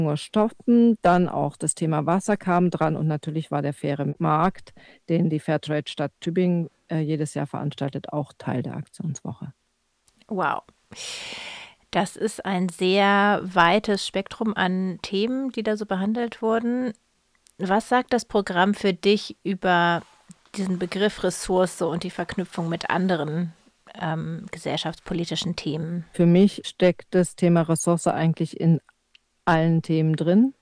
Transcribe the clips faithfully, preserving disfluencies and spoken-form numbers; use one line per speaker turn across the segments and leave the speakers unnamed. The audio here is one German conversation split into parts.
Stoffen. Dann auch das Thema Wasser kam dran und natürlich war der faire Markt, den die Fairtrade-Stadt Tübingen äh, jedes Jahr veranstaltet, auch Teil der Aktionswoche.
Wow. Das ist ein sehr weites Spektrum an Themen, die da so behandelt wurden. Was sagt das Programm für dich über diesen Begriff Ressource und die Verknüpfung mit anderen ähm, gesellschaftspolitischen Themen?
Für mich steckt das Thema Ressource eigentlich in allen Themen drin,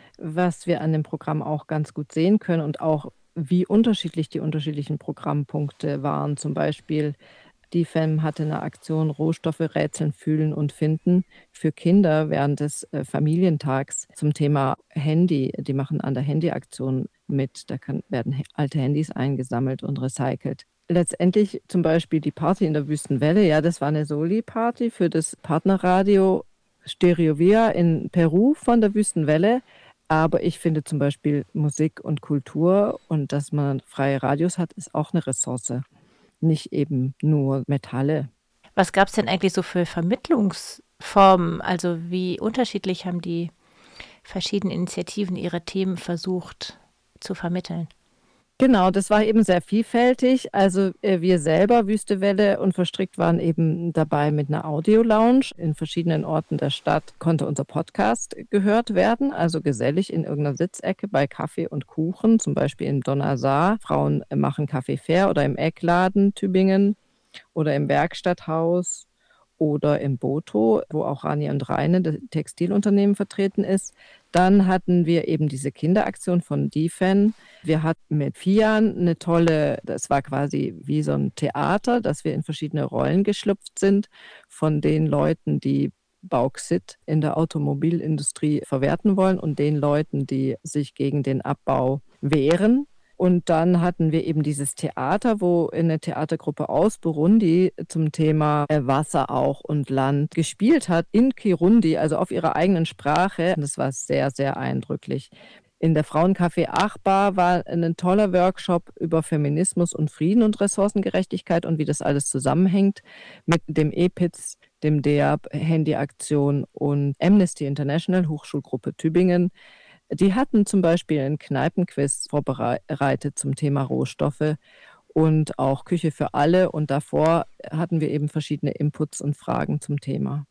was wir an dem Programm auch ganz gut sehen können und auch wie unterschiedlich die unterschiedlichen Programmpunkte waren. Zum Beispiel die F E M hatte eine Aktion Rohstoffe rätseln, fühlen und finden für Kinder während des äh, Familientags zum Thema Handy. Die machen an der Handyaktion mit. Da kann, werden he- alte Handys eingesammelt und recycelt. Letztendlich zum Beispiel die Party in der Wüstenwelle. Ja, das war eine Soli-Party für das Partnerradio Stereo Via in Peru von der Wüstenwelle. Aber ich finde zum Beispiel Musik und Kultur und dass man freie Radios hat, ist auch eine Ressource. Nicht eben nur Metalle.
Was gab es denn eigentlich so für Vermittlungsformen? Also wie unterschiedlich haben die verschiedenen Initiativen ihre Themen versucht zu vermitteln?
Genau, das war eben sehr vielfältig. Also äh, wir selber, Wüstewelle und Verstrickt, waren eben dabei mit einer Audio-Lounge. In verschiedenen Orten der Stadt konnte unser Podcast gehört werden, also gesellig in irgendeiner Sitzecke bei Kaffee und Kuchen, zum Beispiel in Donnersaar. Frauen äh, machen Kaffee fair oder im Eckladen Tübingen oder im Werkstatthaus oder im Boto, wo auch Rani und Reine, das Textilunternehmen, vertreten ist. Dann hatten wir eben diese Kinderaktion von D F E N. Wir hatten mit Fian eine tolle, das war quasi wie so ein Theater, dass wir in verschiedene Rollen geschlüpft sind von den Leuten, die Bauxit in der Automobilindustrie verwerten wollen und den Leuten, die sich gegen den Abbau wehren. Und dann hatten wir eben dieses Theater, wo eine Theatergruppe aus Burundi zum Thema äh, Wasser auch und Land gespielt hat in Kirundi, also auf ihrer eigenen Sprache. Das war sehr, sehr eindrücklich. In der Frauencafé Achbar war ein toller Workshop über Feminismus und Frieden und Ressourcengerechtigkeit und wie das alles zusammenhängt mit dem E P I Z, dem D E A B, Handyaktion und Amnesty International, Hochschulgruppe Tübingen. Die hatten zum Beispiel einen Kneipenquiz vorbereitet zum Thema Rohstoffe und auch Küche für alle. Und davor hatten wir eben verschiedene Inputs und Fragen zum Thema.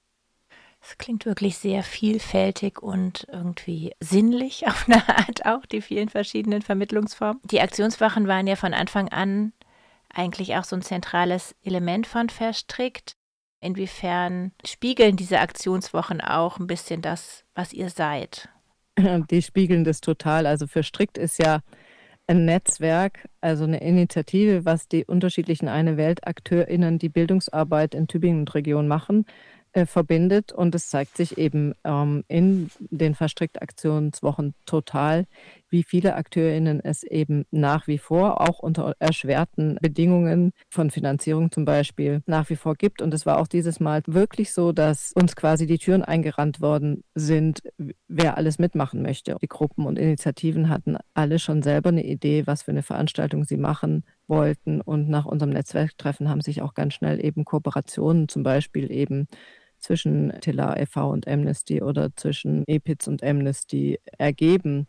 Es klingt wirklich sehr vielfältig und irgendwie sinnlich auf eine Art auch, die vielen verschiedenen Vermittlungsformen. Die Aktionswochen waren ja von Anfang an eigentlich auch so ein zentrales Element von Verstrickt. Inwiefern spiegeln diese Aktionswochen auch ein bisschen das, was ihr seid?
Die spiegeln das total. Also Verstrickt ist ja ein Netzwerk, also eine Initiative, was die unterschiedlichen Eine Welt-AkteurInnen, die Bildungsarbeit in Tübingen und Region machen, äh, verbindet. Und es zeigt sich eben ähm, in den Verstrickt-Aktionswochen total, wie viele AkteurInnen es eben nach wie vor, auch unter erschwerten Bedingungen von Finanzierung zum Beispiel, nach wie vor gibt. Und es war auch dieses Mal wirklich so, dass uns quasi die Türen eingerannt worden sind, wer alles mitmachen möchte. Die Gruppen und Initiativen hatten alle schon selber eine Idee, was für eine Veranstaltung sie machen wollten. Und nach unserem Netzwerktreffen haben sich auch ganz schnell eben Kooperationen, zum Beispiel eben zwischen Tela e V und Amnesty oder zwischen E P I Z und Amnesty ergeben.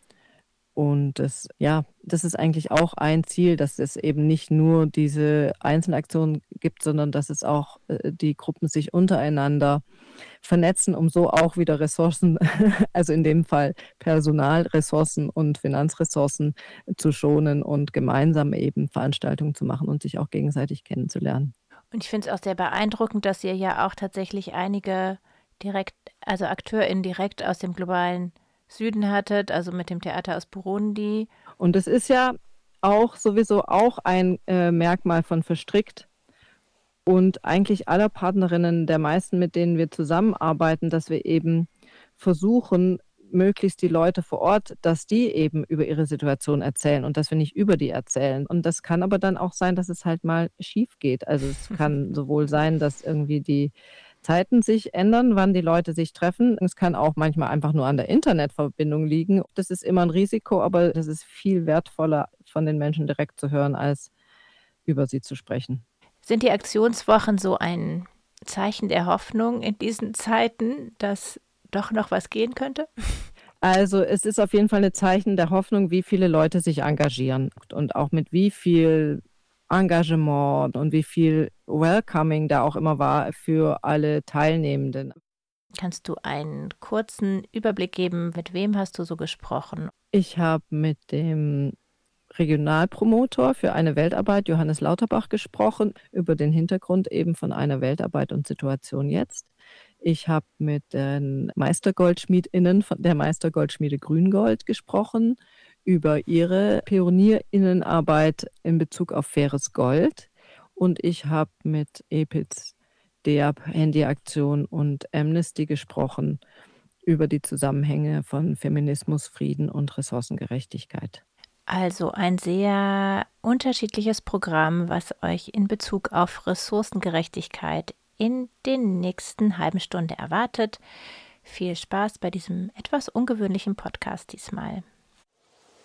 Und das, ja, das ist eigentlich auch ein Ziel, dass es eben nicht nur diese Einzelaktionen gibt, sondern dass es auch äh, die Gruppen sich untereinander vernetzen, um so auch wieder Ressourcen, also in dem Fall Personalressourcen und Finanzressourcen zu schonen und gemeinsam eben Veranstaltungen zu machen und sich auch gegenseitig kennenzulernen.
Und ich finde es auch sehr beeindruckend, dass ihr ja auch tatsächlich einige direkt, also AkteurInnen direkt aus dem globalen Süden hattet, also mit dem Theater aus Burundi.
Und es ist ja auch sowieso auch ein äh, Merkmal von Verstrickt und eigentlich aller Partnerinnen, der meisten, mit denen wir zusammenarbeiten, dass wir eben versuchen, möglichst die Leute vor Ort, dass die eben über ihre Situation erzählen und dass wir nicht über die erzählen. Und das kann aber dann auch sein, dass es halt mal schief geht. Also es kann sowohl sein, dass irgendwie die Zeiten sich ändern, wann die Leute sich treffen. Es kann auch manchmal einfach nur an der Internetverbindung liegen. Das ist immer ein Risiko, aber das ist viel wertvoller, von den Menschen direkt zu hören, als über sie zu sprechen.
Sind die Aktionswochen so ein Zeichen der Hoffnung in diesen Zeiten, dass doch noch was gehen könnte?
Also es ist auf jeden Fall ein Zeichen der Hoffnung, wie viele Leute sich engagieren und auch mit wie viel Engagement und wie viel Welcoming da auch immer war für alle Teilnehmenden.
Kannst du einen kurzen Überblick geben, mit wem hast du so gesprochen?
Ich habe mit dem Regionalpromotor für eine Weltarbeit, Johannes Lauterbach, gesprochen, über den Hintergrund eben von einer Weltarbeit und Situation jetzt. Ich habe mit den MeistergoldschmiedInnen von der Meistergoldschmiede Grüngold gesprochen, über ihre PionierInnenarbeit in Bezug auf faires Gold. Und ich habe mit E P I Z, D A B, Handyaktion und Amnesty gesprochen über die Zusammenhänge von Feminismus, Frieden und Ressourcengerechtigkeit.
Also ein sehr unterschiedliches Programm, was euch in Bezug auf Ressourcengerechtigkeit in den nächsten halben Stunde erwartet. Viel Spaß bei diesem etwas ungewöhnlichen Podcast diesmal.